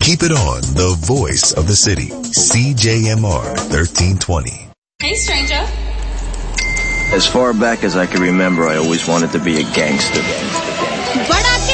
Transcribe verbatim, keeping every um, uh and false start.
Keep it on the voice of the city. C J M R thirteen twenty. Hey, stranger. As far back as I can remember, I always wanted to be a gangster. But